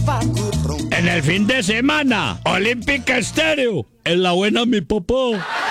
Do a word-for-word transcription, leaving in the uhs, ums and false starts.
En el fin de semana, Olímpica Estéreo. En la buena, mi papá.